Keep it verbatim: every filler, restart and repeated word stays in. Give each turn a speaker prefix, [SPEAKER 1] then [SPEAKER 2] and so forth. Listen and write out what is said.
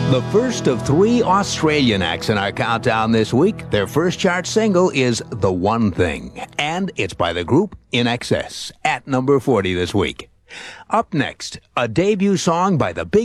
[SPEAKER 1] The first of three Australian acts in our countdown this week. Their first chart single is The One Thing, and it's by the group In Excess at number forty this week. Up next, a debut song by the big